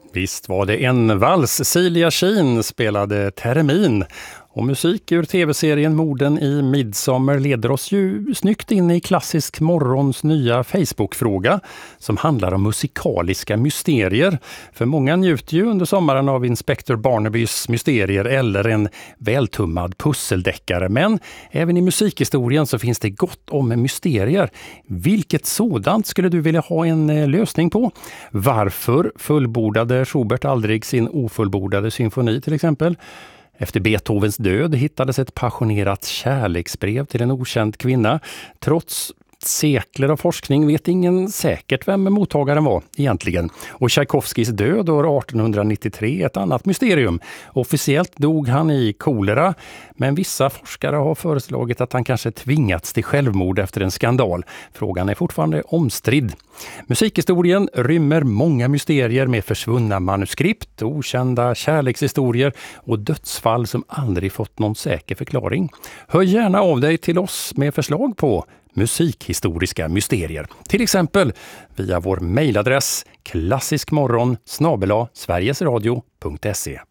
Visst var det en vals. Celia Sheen spelade Termin. Och musik ur tv-serien Morden i Midsommar leder oss ju snyggt in i Klassisk morgons nya Facebook-fråga som handlar om musikaliska mysterier. För många njuter ju under sommaren av Inspector Barnabys mysterier eller en vältummad pusseldeckare. Men även i musikhistorien så finns det gott om mysterier. Vilket sådant skulle du vilja ha en lösning på? Varför fullbordade Schubert aldrig sin ofullbordade symfoni till exempel? Efter Beethovens död hittades ett passionerat kärleksbrev till en okänd kvinna. Trots sekler av forskning vet ingen säkert vem mottagaren var egentligen. Och Tchaikovskis död år 1893 är ett annat mysterium. Officiellt dog han i kolera, men vissa forskare har föreslagit att han kanske tvingats till självmord efter en skandal. Frågan är fortfarande omstridd. Musikhistorien rymmer många mysterier med försvunna manuskript, okända kärlekshistorier och dödsfall som aldrig fått någon säker förklaring. Hör gärna av dig till oss med förslag på musikhistoriska mysterier. Till exempel via vår mejladress klassiskmorgon@sverigesradio.se.